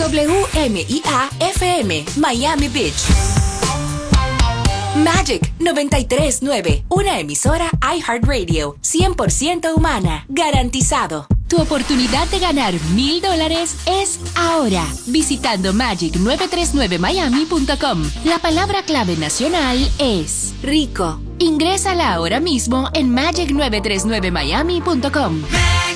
WMIA FM, Miami Beach. Magic 93.9, una emisora iHeartRadio, 100% humana, garantizado. Tu oportunidad de ganar $1,000 es ahora, visitando magic939miami.com. La palabra clave nacional es rico. Ingrésala ahora mismo en magic939miami.com.